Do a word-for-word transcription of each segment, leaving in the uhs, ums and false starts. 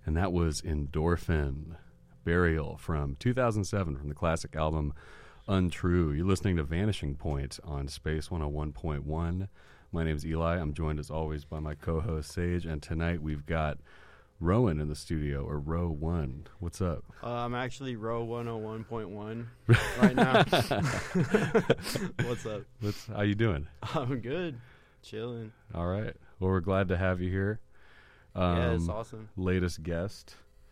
And that was Endorphin, Burial from two thousand seven from the classic album Untrue. You're listening to Vanishing Point on Space one oh one point one. My name's Eli. I'm joined as always by my co-host Sage, and tonight we've got Rowan in the studio, or Row One. What's up? Uh, I'm actually Row one oh one point one right now. What's up? What's, how you doing? I'm good. Chilling. All right. Well, we're glad to have you here. Um, yeah, it's awesome. Latest guest,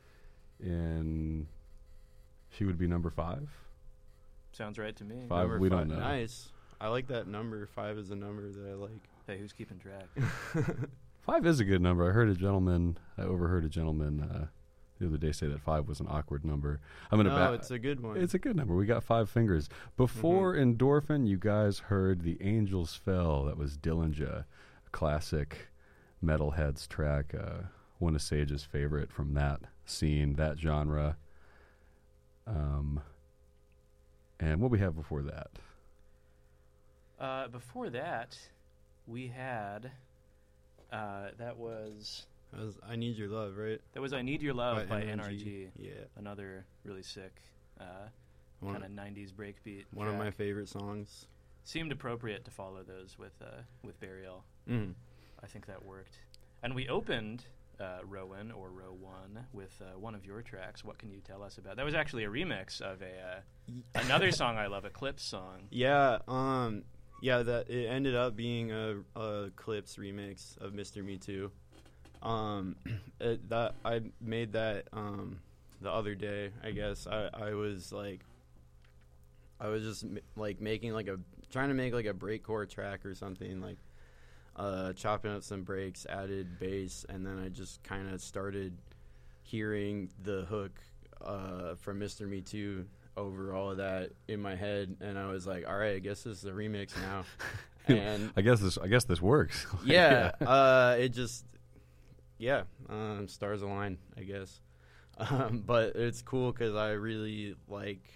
and she would be number five. Sounds right to me. Five, number we five. don't know. Nice. I like that number. Five is a number that I like. Hey, who's keeping track? Five is a good number. I heard a gentleman, I overheard a gentleman uh, the other day say that five was an awkward number. I'm gonna. No, ba- it's a good one. It's a good number. We got five fingers. Before Mm-hmm. Endorphin, you guys heard The Angels Fell. That was Dillinger, a classic Metalheads track. Uh, one of Sage's favorite from that scene, that genre. Um, and what we have before that? Uh, before that, we had uh, that was That was I Need Your Love, right? that was "I Need Your Love" by, By N R G. N R G. Yeah. Another really sick uh, One, kind of nineties breakbeat. one of track. my favorite songs. Seemed appropriate to follow those with uh, with Burial. Mm. I think that worked. And we opened uh, Rowan, or Row One, with uh, one of your tracks. What can you tell us about? That was actually a remix of a uh, another song I love, a Clips song. Yeah. Um. Yeah. That it ended up being a, a Clips remix of Mister Me Too. Um. It, that I made that um the other day. I guess I I was like. I was just m- like making like a trying to make like a breakcore track or something, like uh, chopping up some breaks, added bass, and then I just kind of started hearing the hook uh, from Mister Me Too over all of that in my head, and I was like, all right, I guess this is a remix now. And I guess this. I guess this works. yeah, uh, it just yeah, um, stars align, I guess. Um, but it's cool because I really like.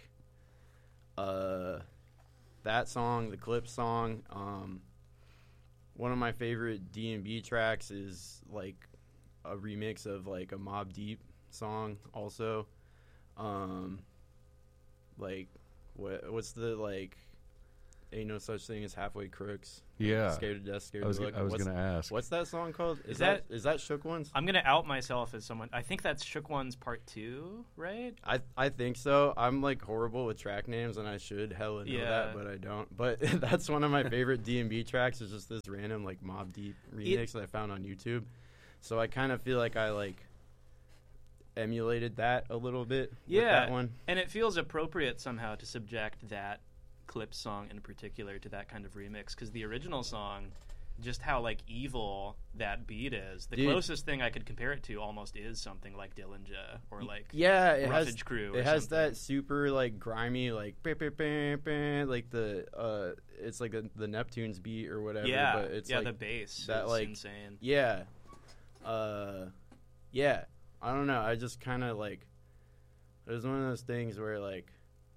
Uh, that song, the Clips song, um, one of my favorite D and B tracks is like a remix of like a Mobb Deep song also. Um, like what what's the like Ain't No Such Thing as Halfway Crooks. Yeah. Scared to Death, Scared I was. to G- Look. I was what's, going to ask. what's that song called? Is, Is that, that- is that Shook Ones? I'm gonna out myself as someone. I think that's Shook One's Part Two, right? I I think so. I'm like horrible with track names, and I should hella know Yeah. that, but I don't. But that's one of my favorite D and B tracks. Is just this random like Mobb Deep remix that I found on YouTube. So I kind of feel like I like emulated that a little bit. Yeah, with that one. And it feels appropriate somehow to subject that Clip song in particular to that kind of remix, because the original song, just how like evil that beat is, the Dude. closest thing I could compare it to almost is something like Dillinger or like Yeah, it has Roughage Crew. Or it has something. that super like grimy like bah, bah, bah, bah, like the uh it's like the, the Neptunes beat or whatever. yeah, but it's yeah, like the bass that, is like, insane. Yeah. Uh, yeah. I don't know. I just kind of like. It was one of those things where like.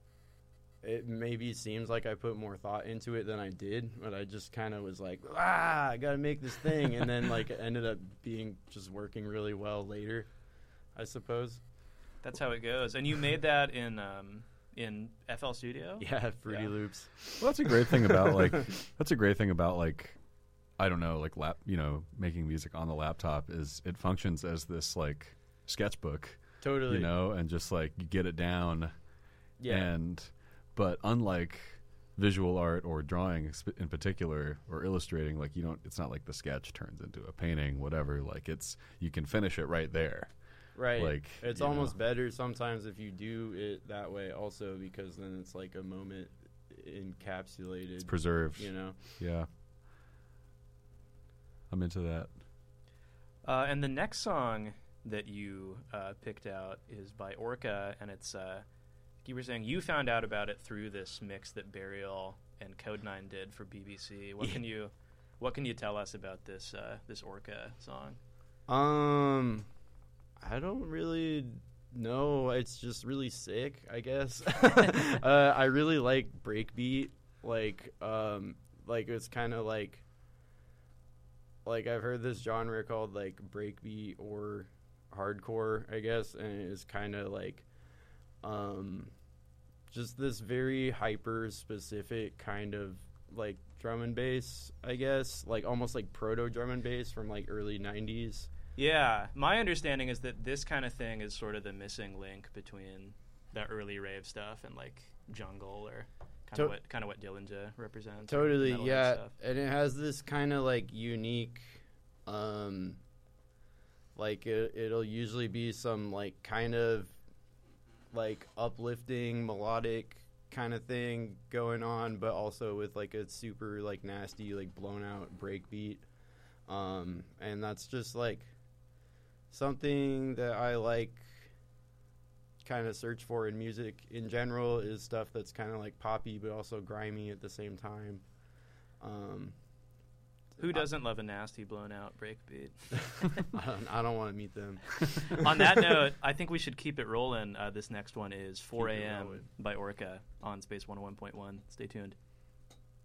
It maybe seems like I put more thought into it than I did, but I just kind of was like, ah, I gotta make this thing, and then like it ended up being just working really well later, I suppose. That's how it goes. And you made that in um, in F L Studio. Yeah, Fruity Yeah. Loops. Well, that's a great thing about like. That's a great thing about like. I don't know, like lap. You know, making music on the laptop is it functions as this like sketchbook. Totally. You know, and just like you get it down. Yeah. And. But unlike visual art or drawing in particular, or illustrating, like you don't, it's not like the sketch turns into a painting, whatever. Like it's, you can finish it right there. Right. Like it's you almost know. better sometimes if you do it that way also, because then it's like a moment encapsulated. It's preserved. You know? Yeah. I'm into that. Uh, and the next song that you uh, picked out is by Orca, and it's. Uh, You were saying you found out about it through this mix that Burial and Code Nine did for B B C. What can you, what can you tell us about this uh, this Orca song? Um, I don't really know. It's just really sick, I guess. uh, I really like breakbeat. Like, um, like it's kind of like, like I've heard this genre called like breakbeat or hardcore, I guess, and it's kind of like um, just this very hyper specific kind of like drum and bass, I guess, like almost like proto drum and bass from like early nineties. Yeah, my understanding is that this kind of thing is sort of the missing link between the early rave stuff and like jungle or kind To- of what kind of what Dillinger represents. Totally, metalhead yeah, stuff. and it has this kind of like unique, um, like it, it'll usually be some like kind of like uplifting melodic kind of thing going on, but also with like a super like nasty like blown out break beat, um, and that's just like something that I like kind of search for in music in general, is stuff that's kind of like poppy but also grimy at the same time. Um, Who doesn't love a nasty blown out breakbeat? I don't, I don't want to meet them. On that note, I think we should keep it rolling. Uh, this next one is four Keep it a.m. rolling. by Orca on Space one oh one point one. Stay tuned.